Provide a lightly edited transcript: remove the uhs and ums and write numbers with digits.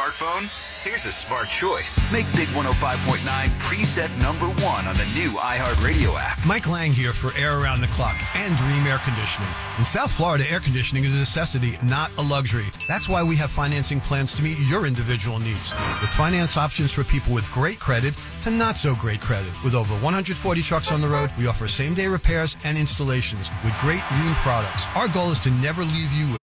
smartphone? Here's a smart choice. Make Big 105.9 preset number 1 on the new iHeartRadio app. Mike Lang here for Air Around the Clock and Dream Air Conditioning. In South Florida, air conditioning is a necessity, not a luxury. That's why we have financing plans to meet your individual needs. With finance options for people with great credit to not so great credit. With over 140 trucks on the road, we offer same-day repairs and installations with great lean products. Our goal is to never leave you